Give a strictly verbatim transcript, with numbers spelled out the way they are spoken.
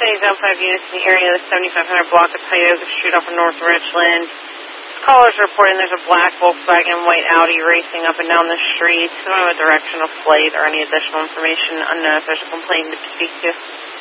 City's down five units in the area of the seventy-five hundred block of Tioga Street off of North Richland. Callers reporting there's a black Volkswagen and white Audi racing up and down the street. I don't have a direction of flight or any additional information. Unknown if there's a complaint to speak to.